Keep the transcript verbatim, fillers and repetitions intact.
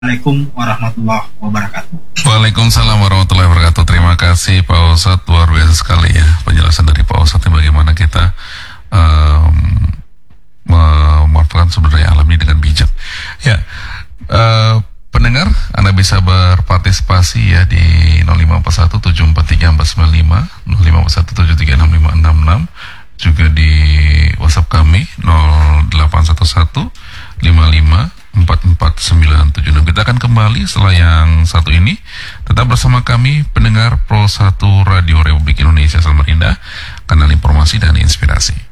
Assalamualaikum warahmatullahi wabarakatuh. Waalaikumsalam warahmatullahi wabarakatuh. Terima kasih Pak Ustadz, luar biasa sekali ya penjelasan dari Pak Ustadz bagaimana kita um, memanfaatkan sumber daya alam ini dengan bijak. Ya, uh, pendengar, Anda bisa berpartisipasi ya di nol lima empat satu tujuh empat tiga empat sembilan lima, nol lima empat satu tujuh tiga enam lima enam enam, juga di WhatsApp kami nol delapan satu satu lima lima empat empat sembilan tujuh enam. Kita akan kembali setelah yang satu ini. Tetap bersama kami pendengar Pro satu Radio Republik Indonesia Samarinda, kanal informasi dan inspirasi.